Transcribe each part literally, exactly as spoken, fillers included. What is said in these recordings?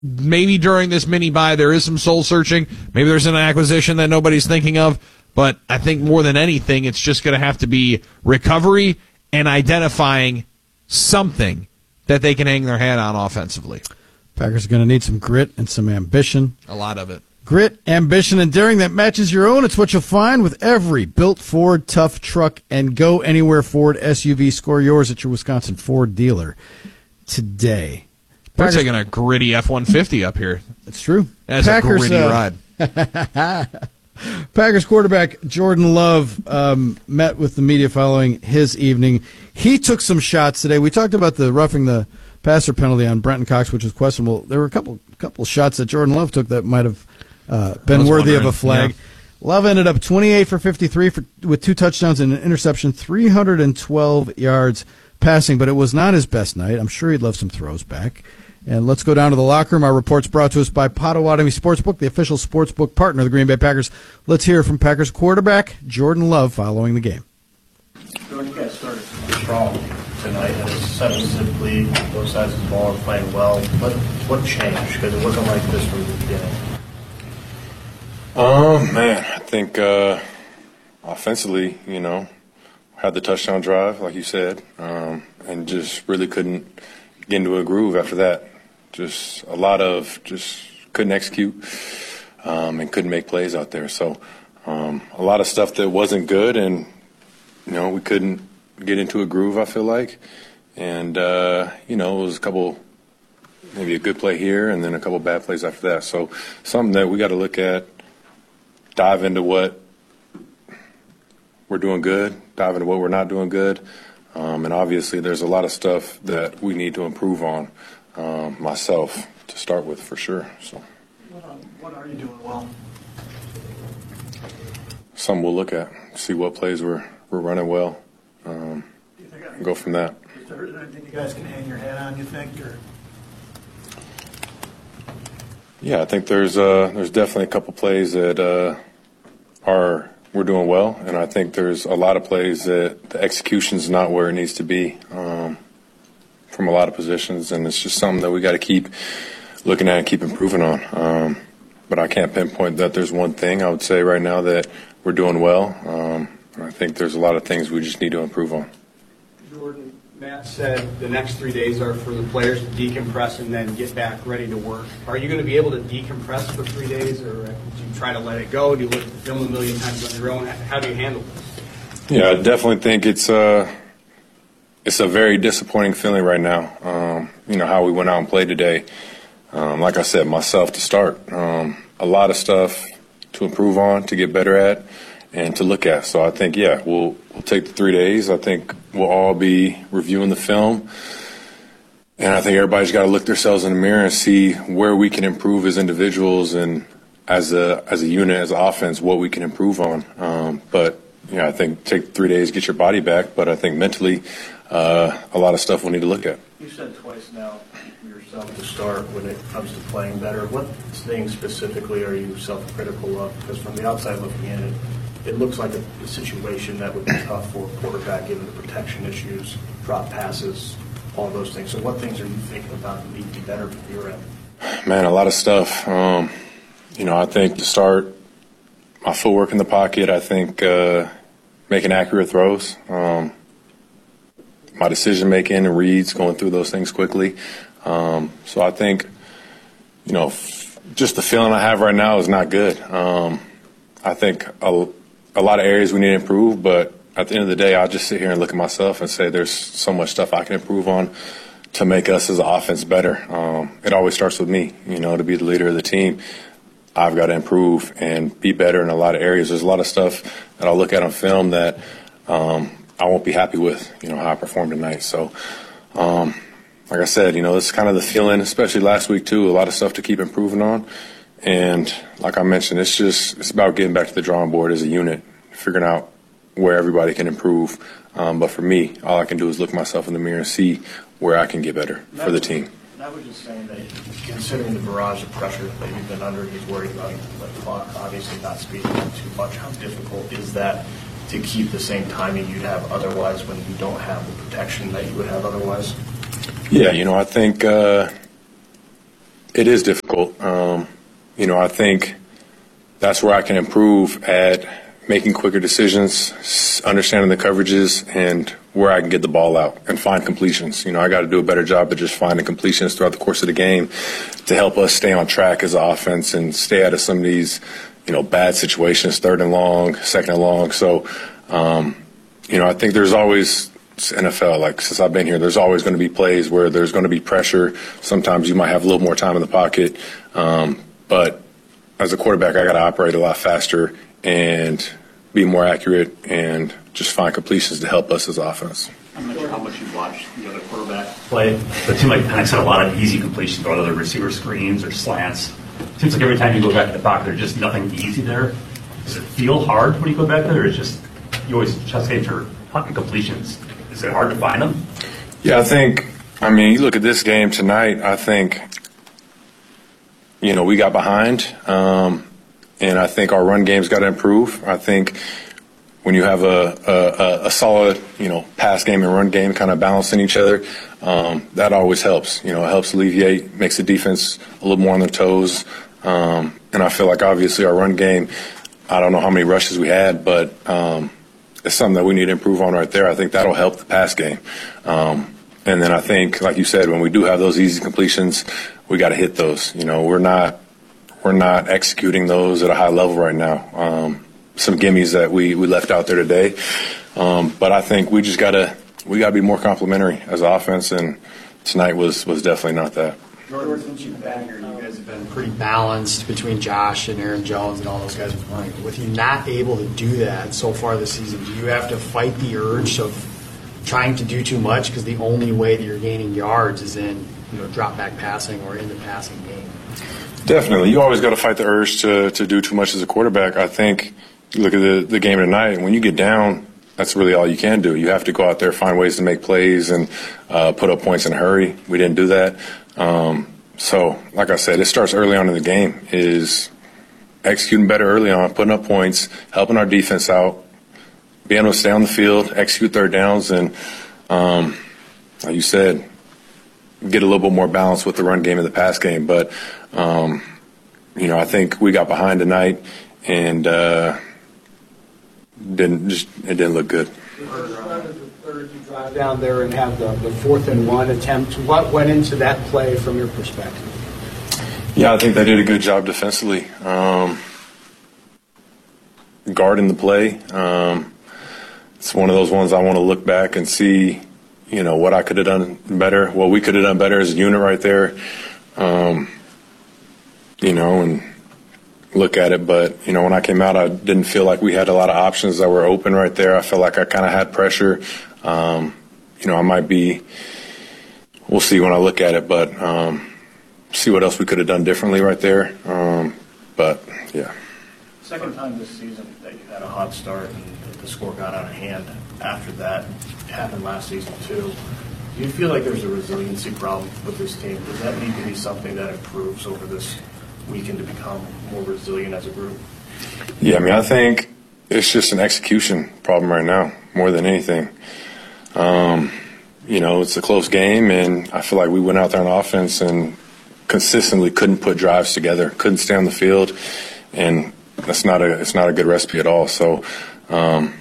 maybe during this mini bye there is some soul searching. Maybe there's an acquisition that nobody's thinking of. But I think more than anything, it's just going to have to be recovery and identifying something that they can hang their hat on offensively. Packers are going to need some grit and some ambition. A lot of it. Grit, ambition, and daring that matches your own. It's what you'll find with every built Ford tough truck and go anywhere Ford S U V. Score yours at your Wisconsin Ford dealer today. We're Packers, taking a gritty F one fifty up here. That's true. That's Packers, a gritty uh, ride. Packers quarterback Jordan Love um, met with the media following his evening. He took some shots today. We talked about the roughing the passer penalty on Brenton Cox, which was questionable. There were a couple couple shots that Jordan Love took that might have uh, been worthy of a flag. Yeah. Love ended up twenty-eight for fifty-three for, with two touchdowns and an interception, three hundred twelve yards passing, but it was not his best night. I'm sure he'd love some throws back. And let's go down to the locker room. Our report's brought to us by Potawatomi Sportsbook, the official sportsbook partner of the Green Bay Packers. Let's hear from Packers quarterback Jordan Love following the game. Jordan, you guys started strong tonight. It was seven zip lead. Both sides of the ball are playing well. What what changed? Because it wasn't like this from the beginning. Um, man, I think uh, offensively, you know, had the touchdown drive, like you said, um, and just really couldn't get into a groove after that. Just a lot of just couldn't execute um, and couldn't make plays out there. So um, a lot of stuff that wasn't good, and you know we couldn't get into a groove, I feel like. And uh, you know it was a couple, maybe a good play here, and then a couple bad plays after that. So something that we got to look at, dive into what we're doing good, dive into what we're not doing good. Um, and obviously there's a lot of stuff that we need to improve on, um, myself to start with for sure. So, What, um, what are you doing well? Something we'll look at, see what plays we're, we're running well, um, and go from that. Is there anything you guys can hang your hat on, you think? Or? Yeah, I think there's uh, there's definitely a couple plays that uh, are we're doing well, and I think there's a lot of plays that the execution's not where it needs to be um, from a lot of positions, and it's just something that we got to keep looking at and keep improving on. Um, but I can't pinpoint that there's one thing. I would say right now that we're doing well. Um, and I think there's a lot of things we just need to improve on. Jordan, Matt said the next three days are for the players to decompress and then get back ready to work. Are you going to be able to decompress for three days, or do you try to let it go? Do you look at the film a million times on your own? How do you handle this? Yeah, I definitely think it's a, it's a very disappointing feeling right now. Um, you know, how we went out and played today. Um, like I said, myself to start. Um, a lot of stuff to improve on, to get better at, and to look at. So I think, yeah, we'll we'll take the three days. I think we'll all be reviewing the film. And I think everybody's got to look themselves in the mirror and see where we can improve as individuals and as a as a unit, as an offense, what we can improve on. Um, but, you know, I think take three days, get your body back. But I think mentally, uh, a lot of stuff we'll need to look at. You said twice now yourself to start when it comes to playing better. What things specifically are you self-critical of? Because from the outside looking in, it, it looks like a, a situation that would be tough for a quarterback given the protection issues, drop passes, all those things. So what things are you thinking about that need to be better from your end? Man, a lot of stuff. Um, you know, I think to start, my footwork in the pocket, I think uh, making accurate throws. Um, my decision-making and reads, going through those things quickly. Um, so I think, you know, f- just the feeling I have right now is not good. Um, I think a, a lot of areas we need to improve, but at the end of the day, I'll just sit here and look at myself and say there's so much stuff I can improve on to make us as an offense better. Um, it always starts with me, you know, to be the leader of the team. I've got to improve and be better in a lot of areas. There's a lot of stuff that I'll look at on film that um, I won't be happy with, you know, how I performed tonight. So, um, like I said, you know, it's kind of the feeling, especially last week too, a lot of stuff to keep improving on. And like I mentioned, it's just it's about getting back to the drawing board as a unit, figuring out where everybody can improve. Um, but for me, all I can do is look myself in the mirror and see where I can get better for the team. I was just saying that considering the barrage of pressure that you've been under, he's worried about the clock obviously not speeding up too much. How difficult is that to keep the same timing you'd have otherwise when you don't have the protection that you would have otherwise? Yeah, you know, I think uh, it it is difficult. Um, you know, I think that's where I can improve at making quicker decisions, understanding the coverages, and where I can get the ball out and find completions. You know, I got to do a better job of just finding completions throughout the course of the game to help us stay on track as an offense and stay out of some of these, you know, bad situations, third and long, second and long. So, um, you know, I think there's always N F L, like since I've been here, there's always going to be plays where there's going to be pressure. Sometimes you might have a little more time in the pocket. Um, but as a quarterback, I got to operate a lot faster and be more accurate and just find completions to help us as offense. I'm not sure how much you've watched the other quarterback play, but it seemed like Penix had a lot of easy completions, whether they're receiver screens or slants. It seems like every time you go back to the pocket, there's just nothing easy there. Does it feel hard when you go back there, or is it just you always just aim for completions? Is it hard to find them? Yeah, I think, I mean, you look at this game tonight, I think, you know, we got behind, um, and I think our run game's got to improve. I think when you have a, a, a solid, you know, pass game and run game kind of balancing each other, um, that always helps. You know, it helps alleviate, makes the defense a little more on their toes. Um, and I feel like obviously our run game, I don't know how many rushes we had, but um, it's something that we need to improve on right there. I think that'll help the pass game. Um, and then I think, like you said, when we do have those easy completions, we got to hit those. You know, we're not we're not executing those at a high level right now. Um, some gimmies that we, we left out there today. Um, but I think we just got to we got to be more complimentary as an offense, and tonight was, was definitely not that. Jordan, since you've been here, you guys have been pretty balanced between Josh and Aaron Jones and all those guys with Mike. With you not able to do that so far this season, do you have to fight the urge of trying to do too much because the only way that you're gaining yards is in, you know, drop back passing or in the passing game? Definitely. You always got to fight the urge to, to do too much as a quarterback. I think you look at the, the game tonight, and when you get down, that's really all you can do. You have to go out there, find ways to make plays and uh, put up points in a hurry. We didn't do that. Um, so, like I said, it starts early on in the game, is executing better early on, putting up points, helping our defense out, being able to stay on the field, execute third downs, and um, like you said, get a little bit more balance with the run game and the pass game. But, um, you know, I think we got behind tonight and uh, didn't just it didn't look good. Third, you drive down there and have the, the fourth and one attempt. What went into that play from your perspective? Yeah, I think they did a good job defensively, um, guarding the play. Um, it's one of those ones I want to look back and see, you know, what I could have done better, what we could have done better as a unit right there, um, you know, and look at it. But, you know, when I came out, I didn't feel like we had a lot of options that were open right there. I felt like I kind of had pressure. Um, you know, I might be, we'll see when I look at it, but um, see what else we could have done differently right there. Um, but, yeah. Second time this season that you had a hot start and the score got out of hand. After that, it happened last season too. Do you feel like there's a resiliency problem with this team? Does that need to be something that improves over this weekend to become more resilient as a group? Yeah, I mean, I think it's just an execution problem right now more than anything. Um, you know, it's a close game, and I feel like we went out there on offense and consistently couldn't put drives together, couldn't stay on the field, and that's not a it's not a good recipe at all. So um,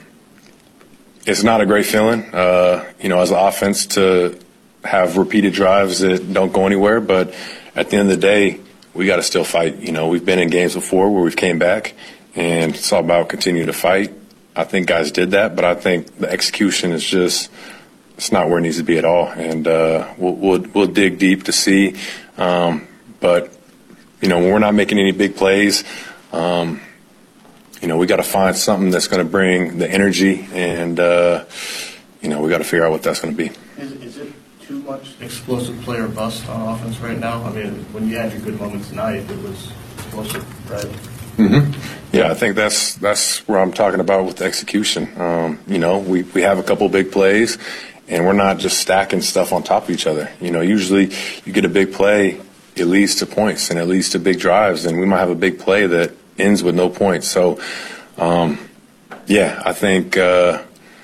it's not a great feeling, uh, you know, as an offense to have repeated drives that don't go anywhere. But at the end of the day, we got to still fight. You know, we've been in games before where we've came back, and it's all about continuing to fight. I think guys did that, but I think the execution is just it's not where it needs to be at all. And uh, we'll, we'll we'll dig deep to see. Um, but you know, when we're not making any big plays, um, you know, we got to find something that's going to bring the energy, and uh, you know, we got to figure out what that's going to be. Is, is it too much explosive play or bust on offense right now? I mean, when you had your good moment tonight, it was explosive, right? Mm-hmm. Yeah, I think that's that's where I'm talking about with the execution. Um, you know, we, we have a couple big plays, and we're not just stacking stuff on top of each other. You know, usually you get a big play, it leads to points, and it leads to big drives, and we might have a big play that ends with no points. So, um, yeah, I think uh,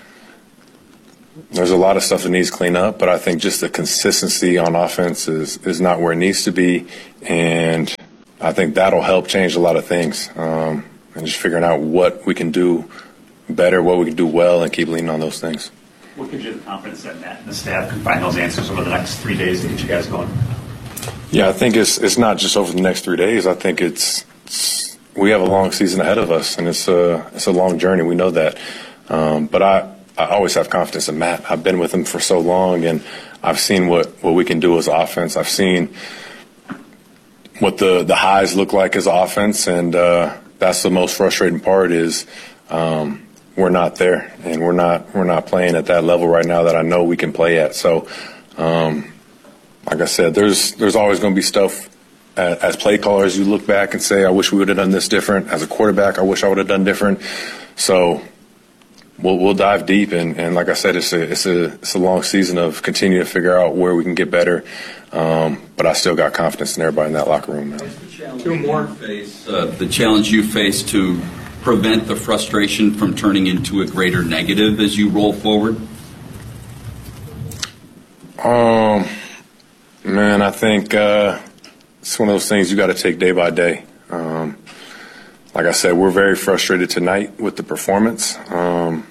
there's a lot of stuff that needs to clean up, but I think just the consistency on offense is, is not where it needs to be, and I think that'll help change a lot of things, um, and just figuring out what we can do better, what we can do well, and keep leaning on those things. What gives you the confidence that Matt and the staff can find those answers over the next three days to get you guys going? Yeah, I think it's it's not just over the next three days. I think it's, it's we have a long season ahead of us, and it's a it's a long journey. We know that, um, but I, I always have confidence in Matt. I've been with him for so long, and I've seen what, what we can do as offense. I've seen what the, the highs look like as offense, and uh, that's the most frustrating part is um, we're not there, and we're not we're not playing at that level right now that I know we can play at. So, um, like I said, there's there's always going to be stuff as, as play callers you look back and say, I wish we would have done this different. As a quarterback, I wish I would have done different. So we'll we'll dive deep, and, and like I said, it's a it's a it's a long season of continuing to figure out where we can get better. Um, but I still got confidence in everybody in that locker room now. Two more. Face, uh, the challenge you face to prevent the frustration from turning into a greater negative as you roll forward? Um, man, I think uh, it's one of those things you got to take day by day. Um, like I said, we're very frustrated tonight with the performance, um,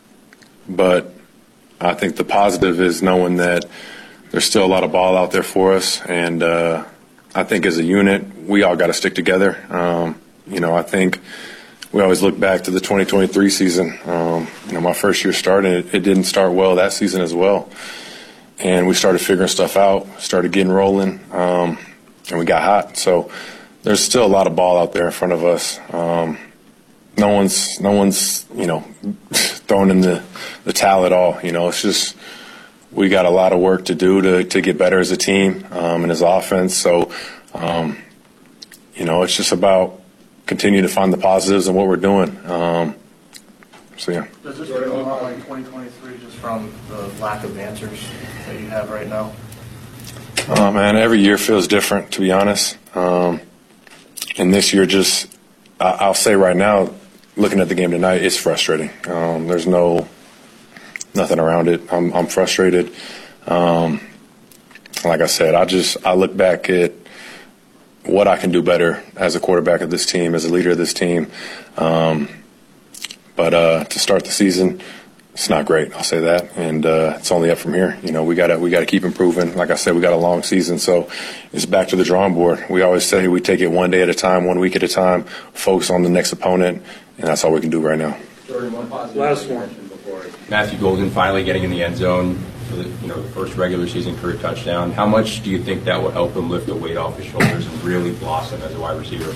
but I think the positive is knowing that there's still a lot of ball out there for us, and uh, I think as a unit, we all got to stick together. Um, you know, I think we always look back to the twenty twenty-three season. Um, you know, my first year starting, it, it didn't start well that season as well. And we started figuring stuff out, started getting rolling, um, and we got hot. So there's still a lot of ball out there in front of us. Um, no one's, no one's, you know, throwing in the, the towel at all. You know, it's just we got a lot of work to do to, to get better as a team um, and as offense. So, um, you know, it's just about continue to find the positives in what we're doing. Um, so, yeah. Does this feel a lot like twenty twenty-three just from the lack of answers that you have right now? Oh, man, every year feels different, to be honest. Um, and this year just, I, I'll say right now, looking at the game tonight, it's frustrating. Um, there's no, nothing around it. I'm, I'm frustrated. Um, like I said, I just, I look back at what I can do better as a quarterback of this team, as a leader of this team. Um, but uh, to start the season, it's not great. I'll say that, and uh, it's only up from here. You know, we got to we got to keep improving. Like I said, we got a long season, so it's back to the drawing board. We always say we take it one day at a time, one week at a time, focus on the next opponent, and that's all we can do right now. Last one. Matthew Golden finally getting in the end zone for the you know the first regular season career touchdown. How much do you think that will help him lift the weight off his shoulders and really blossom as a wide receiver?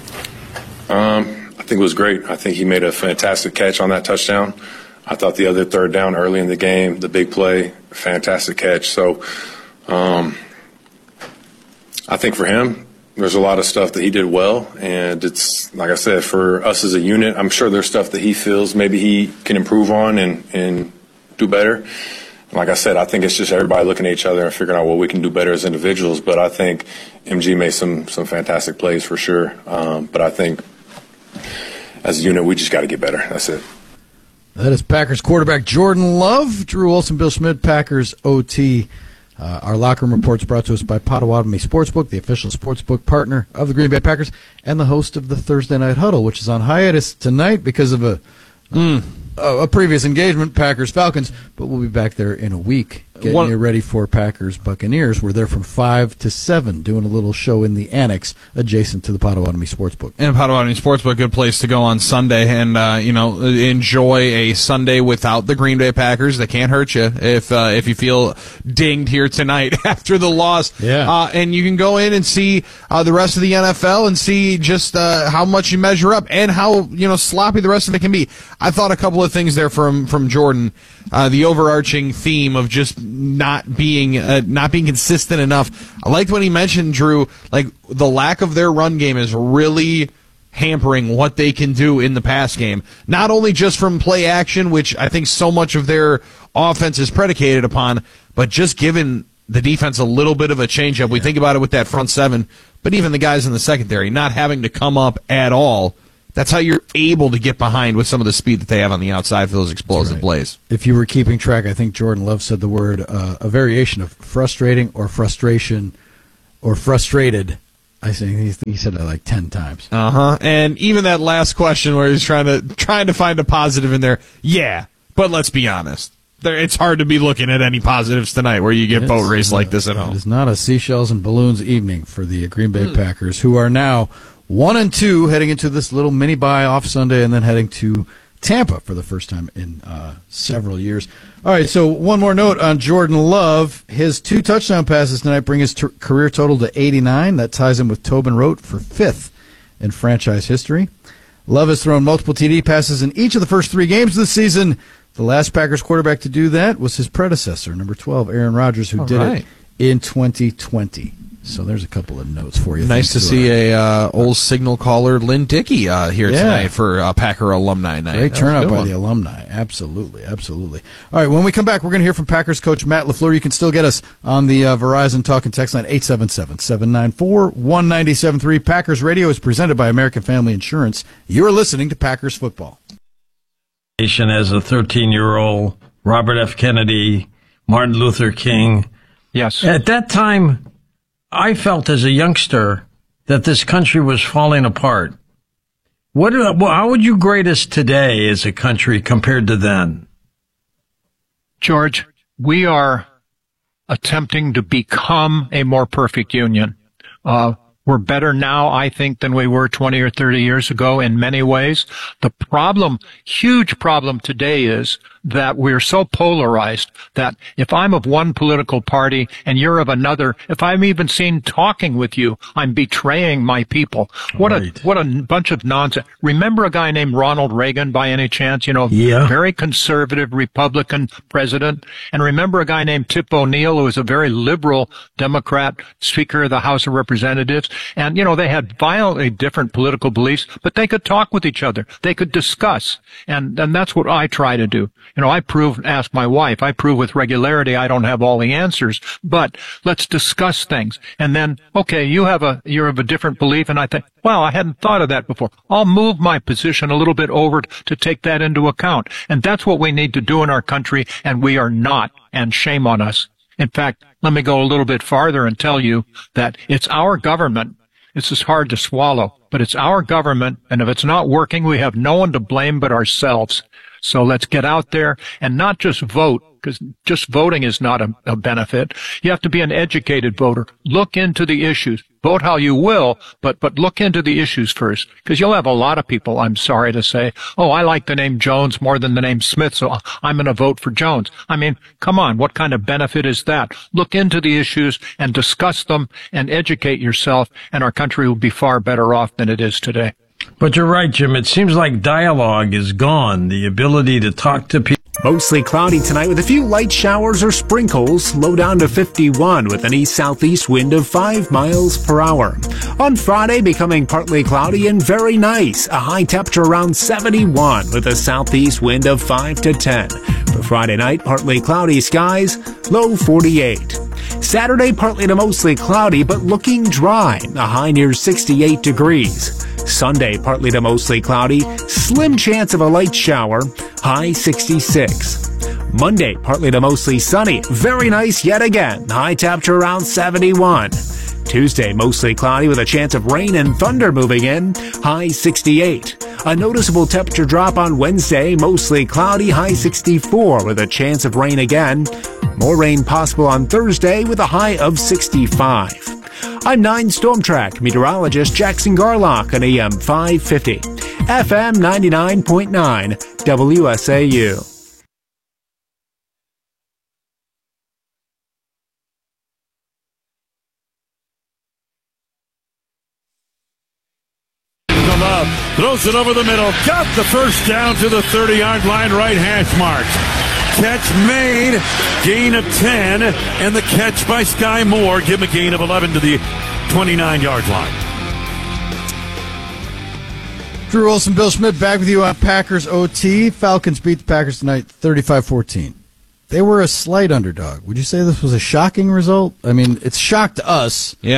Um, I think it was great. I think he made a fantastic catch on that touchdown. I thought the other third down early in the game, the big play, fantastic catch. So um, I think for him, there's a lot of stuff that he did well. And it's, like I said, for us as a unit, I'm sure there's stuff that he feels maybe he can improve on and, and do better. Like I said, I think it's just everybody looking at each other and figuring out what we can do better as individuals. But I think M G made some, some fantastic plays for sure. Um, but I think as a unit, we just got to get better. That's it. That is Packers quarterback Jordan Love. Drew Olson, Bill Schmidt, Packers O T. Uh, our locker room reports brought to us by Potawatomi Sportsbook, the official sportsbook partner of the Green Bay Packers, and the host of the Thursday Night Huddle, which is on hiatus tonight because of a mm. a, a previous engagement, Packers-Falcons, but we'll be back there in a week getting One, you ready for Packers-Buccaneers. We're there from five to seven doing a little show in the annex adjacent to the Potawatomi Sportsbook. And Potawatomi Sportsbook, good place to go on Sunday and, uh, you know, enjoy a Sunday without the Green Bay Packers. They can't hurt you if uh, if you feel dinged here tonight after the loss. Yeah. Uh, and you can go in and see uh, the rest of the N F L and see just uh, how much you measure up and how, you know, sloppy the rest of it can be. I thought a couple of things there from, from Jordan. Uh, the overarching theme of just not being uh, not being consistent enough. I liked when he mentioned, Drew, like the lack of their run game is really hampering what they can do in the pass game. Not only just from play action, which I think so much of their offense is predicated upon, but just giving the defense a little bit of a changeup. We think about it with that front seven, but even the guys in the secondary not having to come up at all. That's how you're able to get behind with some of the speed that they have on the outside for those explosive right. plays. If you were keeping track, I think Jordan Love said the word, uh, a variation of frustrating or frustration or frustrated I think he, he said that like ten times. Uh huh. And even that last question where he's trying to trying to find a positive in there. Yeah, but let's be honest. There, it's hard to be looking at any positives tonight where you get It's, boat race uh, like this at home. It's not a seashells and balloons evening for the Green Bay mm. Packers, who are now one and two heading into this little mini bye off Sunday and then heading to Tampa for the first time in uh, several years. All right, so one more note on Jordan Love. His two touchdown passes tonight bring his t- career total to eighty-nine. That ties him with Tobin Rote for fifth in franchise history. Love has thrown multiple T D passes in each of the first three games of the season. The last Packers quarterback to do that was his predecessor, number twelve, Aaron Rodgers, who All did right. it in twenty twenty. So there's a couple of notes for you. Nice to see a uh, old signal caller, Lynn Dickey, uh, here yeah. tonight for uh, Packer Alumni Night. Great turnout by one. the alumni. Absolutely, absolutely. All right, when we come back, we're going to hear from Packers coach Matt LaFleur. You can still get us on the uh, Verizon Talk and Text line eight seven seven, seven nine four, one nine seven three. Packers Radio is presented by American Family Insurance. You're listening to Packers Football. As a thirteen-year-old, Robert F. Kennedy, Martin Luther King. Yes. At that time, I felt as a youngster that this country was falling apart. What? How would you grade us today as a country compared to then? George, we are attempting to become a more perfect union. Uh, we're better now, I think, than we were twenty or thirty years ago in many ways. The problem, huge problem today is that we're so polarized that if I'm of one political party and you're of another, if I'm even seen talking with you, I'm betraying my people. What right. a what a bunch of nonsense. Remember a guy named Ronald Reagan by any chance? You know, yeah. very conservative Republican president. And remember a guy named Tip O'Neill, who was a very liberal Democrat Speaker of the House of Representatives. And, you know, they had violently different political beliefs, but they could talk with each other. They could discuss. And, and that's what I try to do. You know, I prove, ask my wife, I prove with regularity I don't have all the answers, but let's discuss things. And then, okay, you have a, you're of a different belief, and I think, well, I hadn't thought of that before. I'll move my position a little bit over to take that into account. And that's what we need to do in our country, and we are not, and shame on us. In fact, let me go a little bit farther and tell you that it's our government. This is hard to swallow, but it's our government, and if it's not working, we have no one to blame but ourselves. So let's get out there and not just vote, because just voting is not a, a benefit. You have to be an educated voter. Look into the issues. Vote how you will, but but look into the issues first, because you'll have a lot of people, I'm sorry to say, oh, I like the name Jones more than the name Smith, so I'm going to vote for Jones. I mean, come on, what kind of benefit is that? Look into the issues and discuss them and educate yourself, and our country will be far better off than it is today. But you're right, Jim. It seems like dialogue is gone, the ability to talk to people. Mostly cloudy tonight with a few light showers or sprinkles, low down to fifty-one with an east-southeast wind of five miles per hour. On Friday, becoming partly cloudy and very nice, a high temperature around seventy-one with a southeast wind of five to ten. For Friday night, partly cloudy skies, low forty-eight. Saturday, partly to mostly cloudy, but looking dry, a high near sixty-eight degrees. Sunday, partly to mostly cloudy, slim chance of a light shower, high sixty-six. Monday, partly to mostly sunny, very nice yet again, high temperature around seventy-one. Tuesday, mostly cloudy with a chance of rain and thunder moving in, high sixty-eight. A noticeable temperature drop on Wednesday, mostly cloudy, high sixty-four with a chance of rain again. More rain possible on Thursday with a high of sixty-five. I'm nine Storm Track meteorologist Jackson Garlock on A M five fifty, F M ninety-nine point nine, W S A U. Throws it over the middle. Got the first down to the thirty-yard line, right hash mark. Catch made, gain of ten, and the catch by Sky Moore. Give him a gain of eleven to the twenty-nine-yard line. Drew Olson, Bill Schmidt, back with you on Packers O T. Falcons beat the Packers tonight thirty-five fourteen. They were a slight underdog. Would you say this was a shocking result? I mean, it's shocked us. Yeah.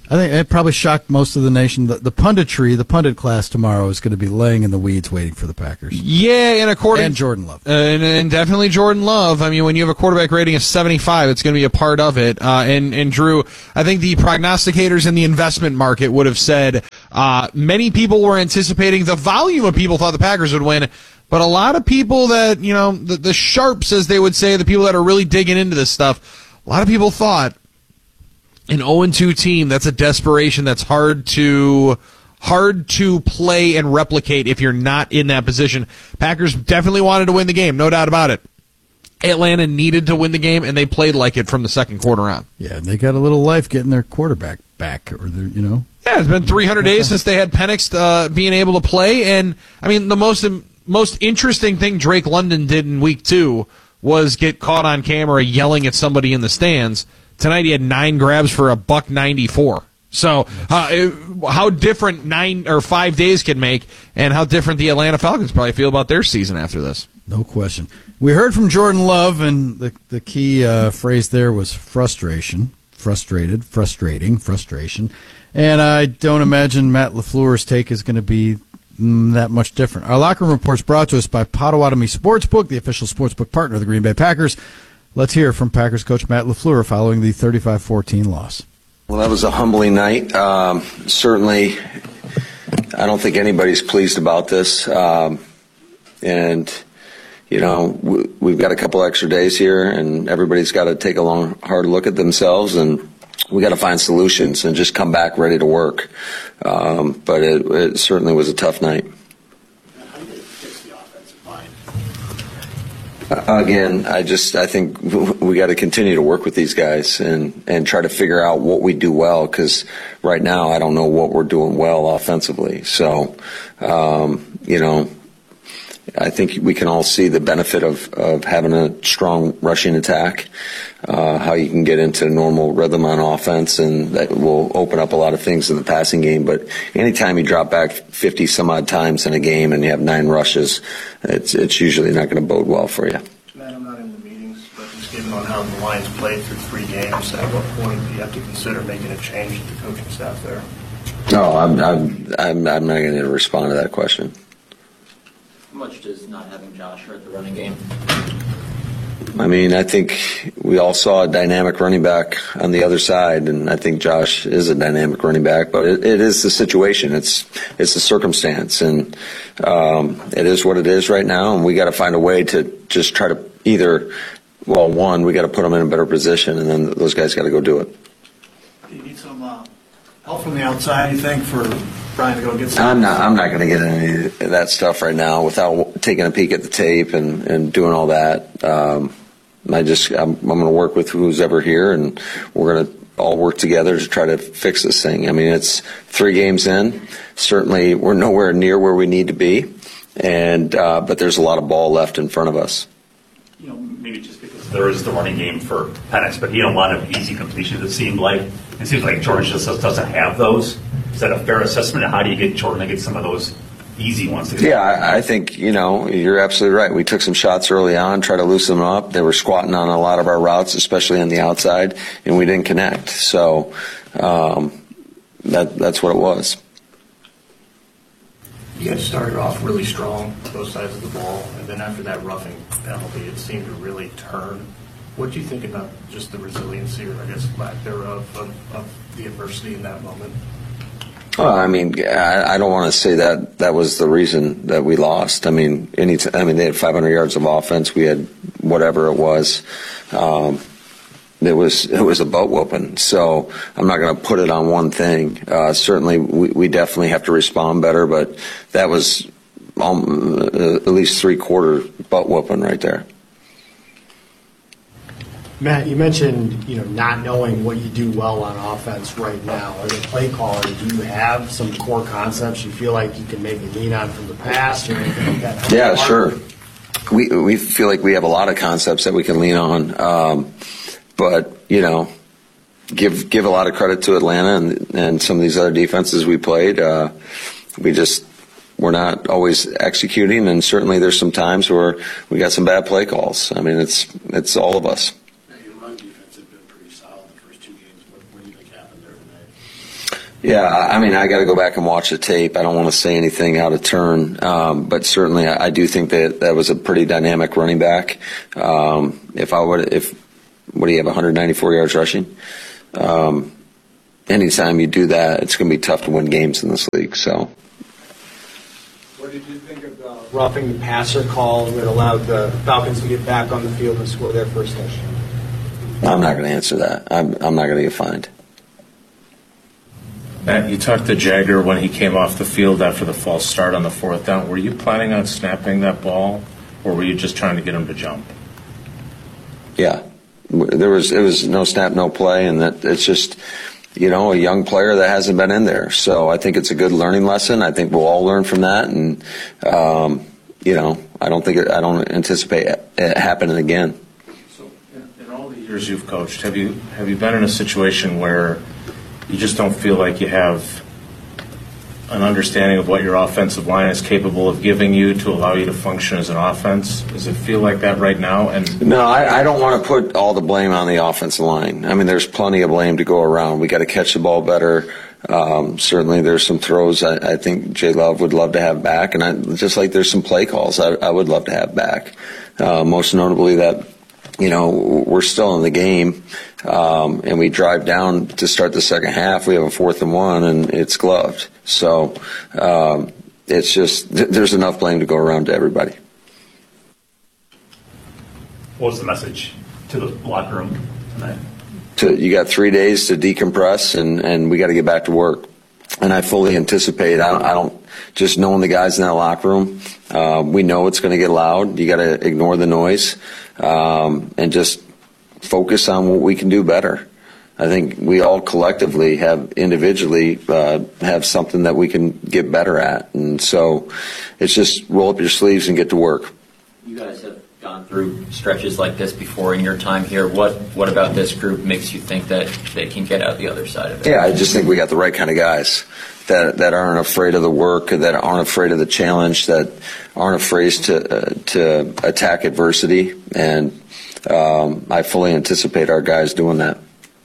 I think it probably shocked most of the nation. The, the punditry, the pundit class tomorrow is going to be laying in the weeds waiting for the Packers. Yeah, and according and Jordan Love, uh, and, and definitely Jordan Love. I mean, when you have a quarterback rating of seventy-five, it's going to be a part of it. Uh, and and Drew, I think the prognosticators in the investment market would have said uh, many people were anticipating the volume of people thought the Packers would win. But a lot of people that, you know, the, the sharps, as they would say, the people that are really digging into this stuff, a lot of people thought an oh and two team, that's a desperation that's hard to hard to play and replicate if you're not in that position. Packers definitely wanted to win the game, no doubt about it. Atlanta needed to win the game, and they played like it from the second quarter on. Yeah, and they got a little life getting their quarterback back, or their, you know. Yeah, it's been three hundred days since they had Penix uh, being able to play, and I mean the most most interesting thing Drake London did in week two was get caught on camera yelling at somebody in the stands. Tonight he had nine grabs for a buck ninety-four. So uh, how different nine or five days can make, and how different the Atlanta Falcons probably feel about their season after this. No question. We heard from Jordan Love, and the the key uh, phrase there was frustration, frustrated, frustrating, frustration. And I don't imagine Matt LaFleur's take is going to be mm, that much different. Our locker room report's brought to us by Potawatomi Sportsbook, the official sportsbook partner of the Green Bay Packers. Let's hear from Packers coach Matt LaFleur following the thirty-five fourteen loss. Well, that was a humbling night. Um, certainly, I don't think anybody's pleased about this. Um, and, you know, we, we've got a couple extra days here, and everybody's got to take a long, hard look at themselves, and we got to find solutions and just come back ready to work. Um, but it, it certainly was a tough night. Again, I just I think we got to continue to work with these guys and, and try to figure out what we do well, because right now I don't know what we're doing well offensively. So, um, you know, I think we can all see the benefit of, of having a strong rushing attack, uh, how you can get into normal rhythm on offense, and that will open up a lot of things in the passing game. But anytime you drop back fifty some odd times in a game and you have nine rushes, it's it's usually not going to bode well for you. Matt, I'm not in the meetings, but just given on how the Lions played through three games, at what point do you have to consider making a change to the coaching staff there? No, I'm I'm I'm, I'm not going to respond to that question. How much does not having Josh hurt the running game? I mean, I think we all saw a dynamic running back on the other side, and I think Josh is a dynamic running back. But it, it is the situation; it's it's the circumstance, and um, it is what it is right now. And we got to find a way to just try to either, well, one, we got to put them in a better position, and then those guys got to go do it. Do you need some uh, help from the outside, you think, for Brian to go get some? I'm not. I'm not going to get any of that stuff right now without taking a peek at the tape and, and doing all that. Um, I just. I'm, I'm going to work with who's ever here, and we're going to all work together to try to fix this thing. I mean, it's three games in. Certainly, we're nowhere near where we need to be, and uh, but there's a lot of ball left in front of us. You know, maybe just because there is the running game for Penix, but he had a lot of easy completions. It seemed like it seems like Jordan just doesn't have those. Is that a fair assessment? How do you get Jordan to get some of those easy ones? To yeah, I, I think, you know, you're absolutely right. We took some shots early on, tried to loosen them up. They were squatting on a lot of our routes, especially on the outside, and we didn't connect. So um, that that's what it was. You guys started off really strong, both sides of the ball, and then after that roughing penalty, it seemed to really turn. What do you think about just the resiliency, or I guess lack thereof, of, of the adversity in that moment? Well, I mean, I, I don't want to say that that was the reason that we lost. I mean, any t- I mean, they had five hundred yards of offense. We had whatever it was. Um, it was it was a butt whooping. So I'm not going to put it on one thing. Uh, certainly, we, we definitely have to respond better. But that was um, uh, at least three quarter butt whooping right there. Matt, you mentioned, you know, not knowing what you do well on offense right now. As a play caller, do you have some core concepts you feel like you can maybe lean on from the past or anything like that? Yeah, sure. We we feel like we have a lot of concepts that we can lean on, um, but you know, give give a lot of credit to Atlanta and and some of these other defenses we played. Uh, we just we're not always executing, and certainly there's some times where we got some bad play calls. I mean, it's it's all of us. Yeah, I mean, I got to go back and watch the tape. I don't want to say anything out of turn, um, but certainly I, I do think that that was a pretty dynamic running back. Um, if I would, if what do you have, one hundred ninety-four yards rushing? Um, anytime you do that, it's going to be tough to win games in this league. So, what did you think of the roughing the passer call that allowed the Falcons to get back on the field and score their first touchdown? I'm not going to answer that. I'm, I'm not going to get fined. Matt, you talked to Jagger when he came off the field after the false start on the fourth down. Were you planning on snapping that ball, or were you just trying to get him to jump? Yeah, there was it was no snap, no play, and that it's just, you know, a young player that hasn't been in there. So I think it's a good learning lesson. I think we'll all learn from that, and um, you know, I don't think it, I don't anticipate it happening again. So, in all the years you've coached, have you have you been in a situation where you just don't feel like you have an understanding of what your offensive line is capable of giving you to allow you to function as an offense? Does it feel like that right now? And no, I, I don't want to put all the blame on the offensive line. I mean, there's plenty of blame to go around. We got to catch the ball better. Um, certainly, there's some throws I, I think Jay Love would love to have back, and I, just like there's some play calls I, I would love to have back. Uh, most notably that, you know, we're still in the game, um, and we drive down to start the second half. We have a fourth and one, and it's gloved. So um, it's just th- there's enough blame to go around to everybody. What was the message to the locker room tonight? To, you got three days to decompress, and, and we got to get back to work. And I fully anticipate, I don't, I don't just knowing the guys in that locker room, uh, we know it's going to get loud. You got to ignore the noise um, and just focus on what we can do better. I think we all collectively have individually uh, have something that we can get better at. And so it's just roll up your sleeves and get to work. You guys have gone through stretches like this before in your time here. What what about this group makes you think that they can get out the other side of it? Yeah, I just think we got the right kind of guys that that aren't afraid of the work, that aren't afraid of the challenge, that aren't afraid to uh, to attack adversity. And um, I fully anticipate our guys doing that.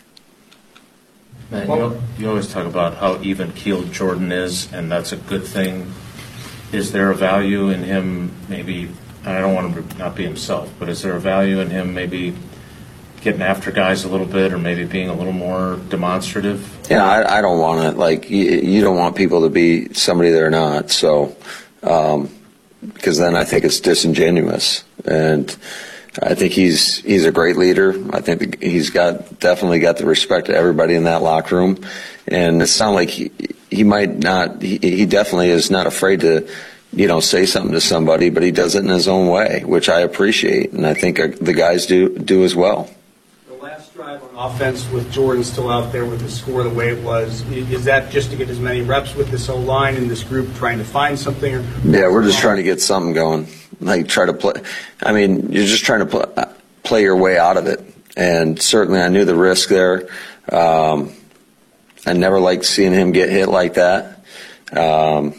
Man, you, you always talk about how even-keeled Jordan is, and that's a good thing. Is there a value in him maybe, and I don't want him to not be himself, but is there a value in him maybe getting after guys a little bit or maybe being a little more demonstrative? Yeah, I, I don't want to, like, you, you don't want people to be somebody they're not, so, um, because then I think it's disingenuous. And I think he's he's a great leader. I think he's got definitely got the respect of everybody in that locker room, and it sounds like he he might not. He, he definitely is not afraid to, you know, say something to somebody, but he does it in his own way, which I appreciate, and I think the guys do do as well. The last drive on offense with Jordan still out there with the score the way it was, is that just to get as many reps with this O-line and this group trying to find something? Or yeah, we're just trying to get something going. Like try to play. I mean, you're just trying to play, play your way out of it. And certainly, I knew the risk there. Um, I never liked seeing him get hit like that. Um,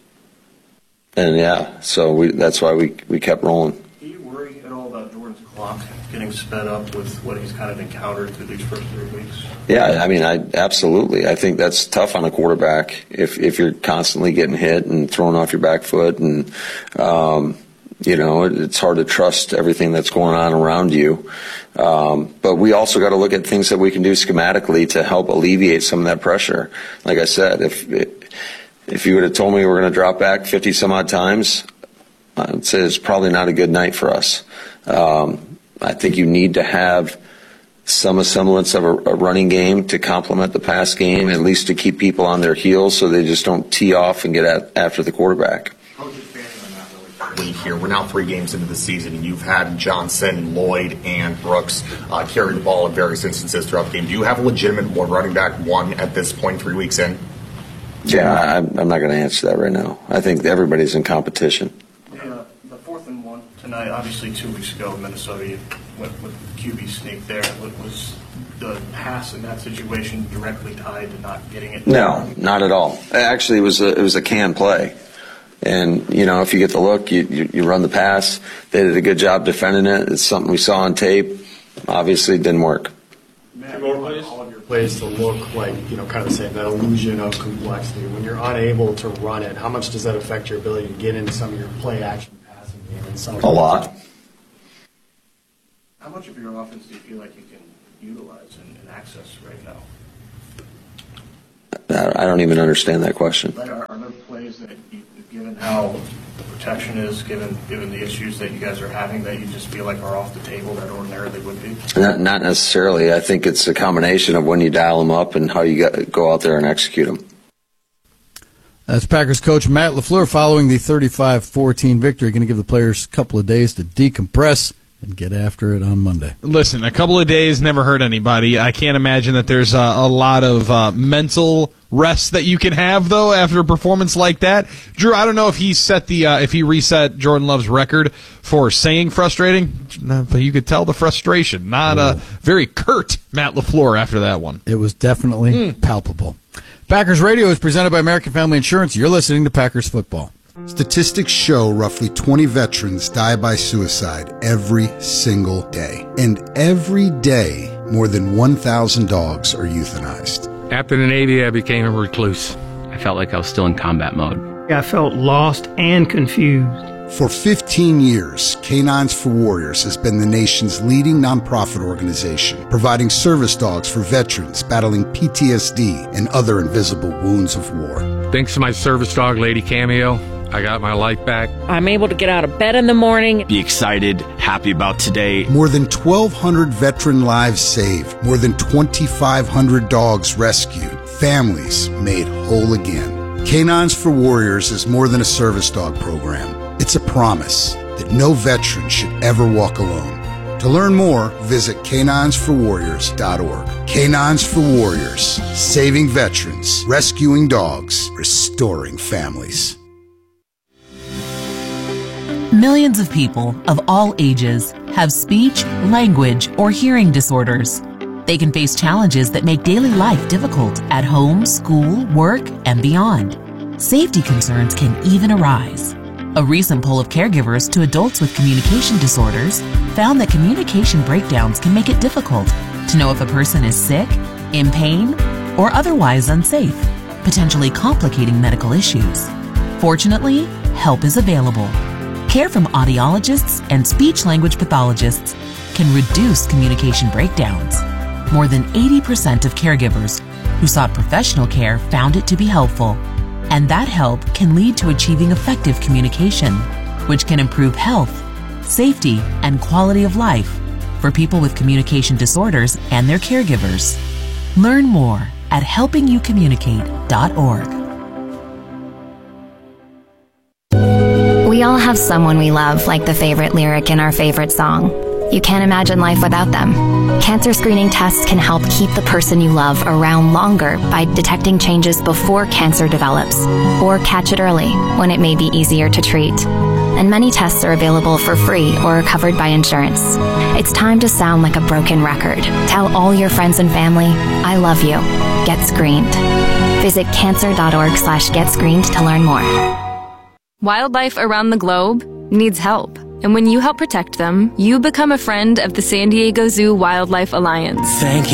and yeah, so we, that's why we we kept rolling. Do you worry at all about Jordan's clock getting sped up with what he's kind of encountered through these first three weeks? Yeah, I mean, I absolutely. I think that's tough on a quarterback if if you're constantly getting hit and thrown off your back foot, and um, you know, it's hard to trust everything that's going on around you. Um, but we also got to look at things that we can do schematically to help alleviate some of that pressure. Like I said, if if you would have told me we were going to drop back fifty some odd times, I would say it's probably not a good night for us. Um, I think you need to have some semblance of a, a running game to complement the pass game, at least to keep people on their heels so they just don't tee off and get at, after the quarterback. Here, we're now three games into the season, and you've had Johnson, Lloyd, and Brooks uh, carry the ball in various instances throughout the game. Do you have a legitimate one running back one at this point, three weeks in? Yeah, I'm, I'm not going to answer that right now. I think everybody's in competition. Uh, the fourth and one tonight, obviously two weeks ago in Minnesota, you went with the Q B sneak there. Was the pass in that situation directly tied to not getting it? No, not at all. Actually, it was a, it was a can play. And, you know, if you get the look, you, you, you run the pass. They did a good job defending it. It's something we saw on tape. Obviously, it didn't work. Matt, all of your plays to look like, you know, kind of the same, that illusion of complexity. When you're unable to run it, how much does that affect your ability to get into some of your play action passing game? And some A lot. How much of your offense do you feel like you can utilize and, and access right now? I don't even understand that question. Like, are, are there plays that, you, given how the protection is, given given the issues that you guys are having, that you just feel like are off the table that ordinarily would be? Not, not necessarily. I think it's a combination of when you dial them up and how you got, go out there and execute them. That's Packers coach Matt LaFleur following the thirty-five fourteen victory. Going to give the players a couple of days to decompress and get after it on Monday. Listen, a couple of days never hurt anybody. I can't imagine that there's a, a lot of uh, mental rest that you can have, though, after a performance like that. Drew, I don't know if he set the uh, if he reset Jordan Love's record for saying frustrating, but you could tell the frustration. Not a very curt Matt LaFleur after that one. It was definitely mm. palpable. Packers Radio is presented by American Family Insurance. You're listening to Packers Football. Statistics show roughly twenty veterans die by suicide every single day. And every day, more than one thousand dogs are euthanized. After the Navy, I became a recluse. I felt like I was still in combat mode. I felt lost and confused. For fifteen years, Canines for Warriors has been the nation's leading nonprofit organization, providing service dogs for veterans battling P T S D and other invisible wounds of war. Thanks to my service dog, Lady Cameo, I got my life back. I'm able to get out of bed in the morning. Be excited, happy about today. More than twelve hundred veteran lives saved. More than twenty-five hundred dogs rescued. Families made whole again. Canines for Warriors is more than a service dog program. It's a promise that no veteran should ever walk alone. To learn more, visit canines for warriors dot org. Canines for Warriors, saving veterans, rescuing dogs, restoring families. Millions of people of all ages have speech, language, or hearing disorders. They can face challenges that make daily life difficult at home, school, work, and beyond. Safety concerns can even arise. A recent poll of caregivers to adults with communication disorders found that communication breakdowns can make it difficult to know if a person is sick, in pain, or otherwise unsafe, potentially complicating medical issues. Fortunately, help is available. Care from audiologists and speech-language pathologists can reduce communication breakdowns. More than eighty percent of caregivers who sought professional care found it to be helpful. And that help can lead to achieving effective communication, which can improve health, safety, and quality of life for people with communication disorders and their caregivers. Learn more at helping you communicate dot org. We all have someone we love, like the favorite lyric in our favorite song. You can't imagine life without them. Cancer screening tests can help keep the person you love around longer by detecting changes before cancer develops, or catch it early when it may be easier to treat. And many tests are available for free or are covered by insurance. It's time to sound like a broken record. Tell all your friends and family, I love you. Get screened. Visit cancer dot org slash get screened to learn more. Wildlife around the globe needs help. And when you help protect them, you become a friend of the San Diego Zoo Wildlife Alliance. Thank